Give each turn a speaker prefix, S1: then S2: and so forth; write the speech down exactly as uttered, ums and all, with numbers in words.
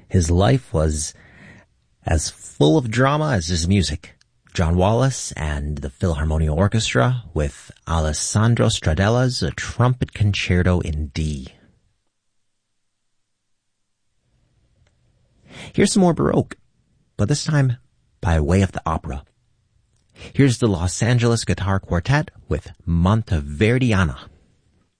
S1: His life was as full of drama as his music. John Wallace and the Philharmonia Orchestra with Alessandro Stradella's A Trumpet Concerto in D. Here's some more Baroque, but this time by way of the opera. Here's the Los Angeles Guitar Quartet with Monteverdiana.